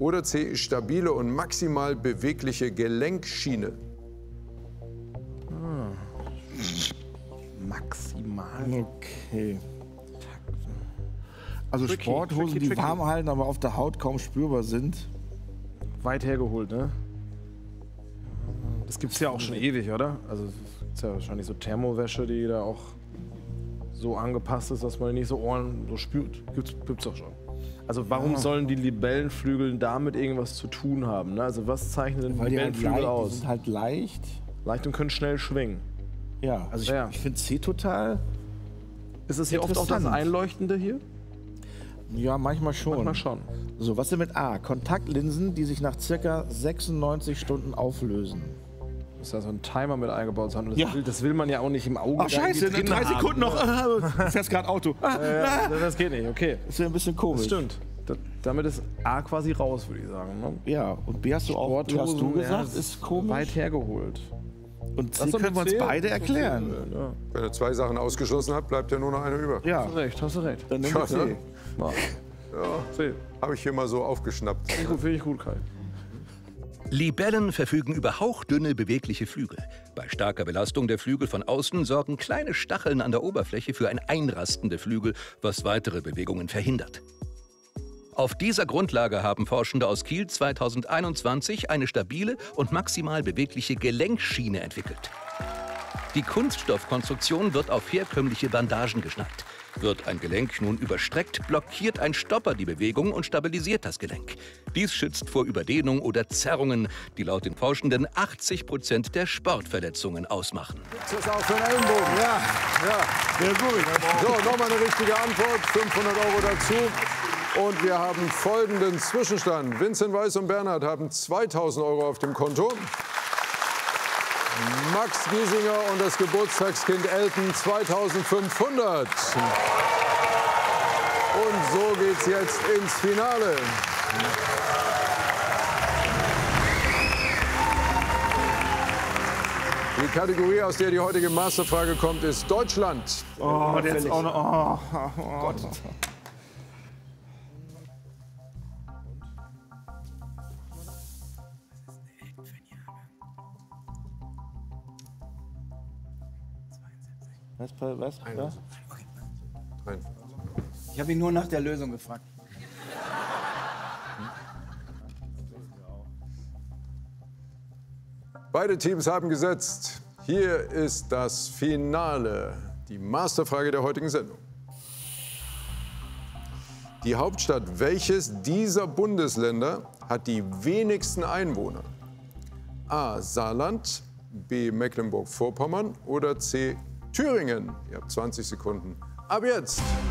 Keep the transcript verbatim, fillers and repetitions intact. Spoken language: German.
oder C. stabile und maximal bewegliche Gelenkschiene? Hm. Maximal. Okay. Also Tricky, Sporthosen, tricky, die tricky. warm halten, aber auf der Haut kaum spürbar sind. Weit hergeholt, ne? Das gibt's ja auch schon ewig, oder? Also es ist ja wahrscheinlich so Thermowäsche, die da auch so angepasst ist, dass man nicht so Ohren so spürt. Gibt's, gibt's doch schon. Also warum Ja. sollen die Libellenflügel damit irgendwas zu tun haben? Ne? Also was zeichnet denn Weil die halt Libellenflügel leicht, die aus? sind halt leicht. Leicht und können schnell schwingen. Ja, also ich, Ja. ich finde C total. Ist es hier oft auch das Interessant. Einleuchtende hier? Ja, manchmal schon. Manchmal schon. So, was denn mit A? Kontaktlinsen, die sich nach circa sechsundneunzig Stunden auflösen. Ist da so ein Timer mit eingebaut? Das, Ja. will, das will man ja auch nicht im Auge. Ach scheiße, in drei Sekunden noch. Du fährst gerade Auto. Ah, Ja, das geht nicht, okay. ist ja ein bisschen komisch. Das stimmt. Da, damit ist A quasi raus, würde ich sagen. Ne? Ja, und B hast du auch B hast du gesagt, ja, ist komisch. Weit hergeholt. Und C Lass doch können wir mit uns C. beide erklären. Ja. Wenn ihr zwei Sachen ausgeschlossen habt, bleibt ja nur noch eine über. Ja, Hast du recht, hast du recht. dann nehmen wir Ja, C. ne? Ja. Ja, C. habe ich hier mal so aufgeschnappt. Finde ich gut, finde ich gut, Kai. Libellen verfügen über hauchdünne, bewegliche Flügel. Bei starker Belastung der Flügel von außen sorgen kleine Stacheln an der Oberfläche für ein Einrasten der Flügel, was weitere Bewegungen verhindert. Auf dieser Grundlage haben Forschende aus Kiel zweitausendeinundzwanzig eine stabile und maximal bewegliche Gelenkschiene entwickelt. Die Kunststoffkonstruktion wird auf herkömmliche Bandagen geschnallt. Wird ein Gelenk nun überstreckt, blockiert ein Stopper die Bewegung und stabilisiert das Gelenk. Dies schützt vor Überdehnung oder Zerrungen, die laut den Forschenden achtzig Prozent der Sportverletzungen ausmachen. Das ist auch für den Ellenbogen. Ja, ja. Sehr gut. So, nochmal eine richtige Antwort. fünfhundert Euro dazu. Und wir haben folgenden Zwischenstand. Vincent Weiss und Bernhard haben zweitausend Euro auf dem Konto. Max Giesinger und das Geburtstagskind Elton zweitausendfünfhundert. Und so geht's jetzt ins Finale. Die Kategorie, aus der die heutige Masterfrage kommt, ist Deutschland. Oh, der ist auch noch. Oh, oh Gott. Was, was, was? Ich habe ihn nur nach der Lösung gefragt. Beide Teams haben gesetzt. Hier ist das Finale, die Masterfrage der heutigen Sendung. Die Hauptstadt welches dieser Bundesländer hat die wenigsten Einwohner? A. Saarland, B. Mecklenburg-Vorpommern oder C. Thüringen? Ihr habt zwanzig Sekunden. Ab jetzt!